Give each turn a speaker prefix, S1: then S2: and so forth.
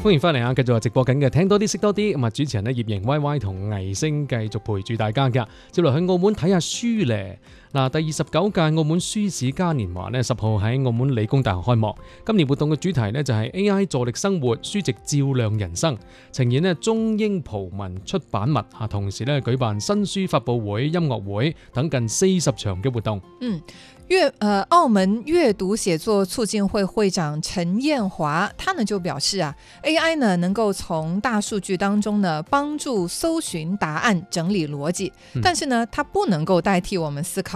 S1: 歡迎翻嚟啊！繼續係直播緊嘅，聽多啲識多啲。咁啊，主持人咧葉瑩 Y Y 同魏星繼續陪住大家㗎。接落去澳門睇下書咧。嗱，第29屆澳門書市嘉年華咧10號喺澳門理工大學開幕。今年活動嘅主題咧就係 AI 助力生活，書籍照亮人生，呈現咧中英葡文出版物嚇，同時咧舉辦新書發佈會、音樂會等近40場嘅活動。
S2: 澳門閱讀寫作促進會會長陳燕華，他呢就表示AI 呢能夠從大數據當中呢幫助搜尋答案、整理邏輯，但是呢它不能夠代替我們思考